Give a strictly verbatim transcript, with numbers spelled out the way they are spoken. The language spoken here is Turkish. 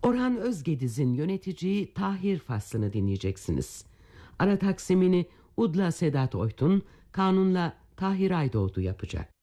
Orhan Özgediz'in yöneteceği Tahir faslını dinleyeceksiniz. Ara taksimini Udla Sedat Oytun, Kanun'la Tahir Aydoğdu yapacak.